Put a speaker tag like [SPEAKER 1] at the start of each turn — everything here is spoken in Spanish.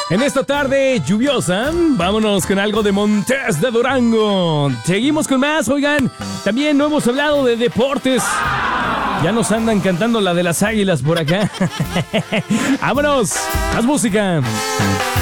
[SPEAKER 1] En esta tarde lluviosa, vámonos con algo de Montes de Durango. Seguimos con más, oigan. También no hemos hablado de deportes. Ya nos andan cantando la de las águilas por acá. Vámonos, más música.